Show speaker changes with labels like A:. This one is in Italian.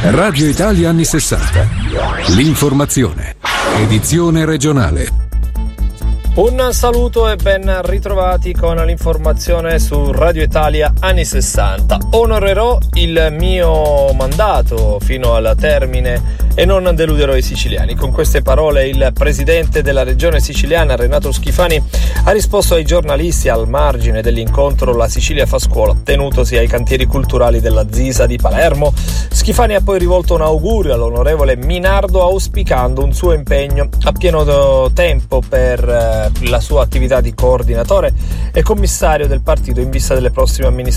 A: Radio Italia anni 60. L'informazione. Edizione regionale.
B: Un saluto e ben ritrovati con l'informazione su Radio Italia anni 60. Onorerò il mio mandato fino al termine e non deluderò i siciliani. Con queste parole il presidente della regione siciliana, Renato Schifani, ha risposto ai giornalisti al margine dell'incontro La Sicilia fa scuola, tenutosi ai cantieri culturali della Zisa di Palermo. Schifani ha poi rivolto un augurio all'onorevole Minardo, auspicando un suo impegno a pieno tempo per la sua attività di coordinatore e commissario del partito in vista delle prossime amministrazioni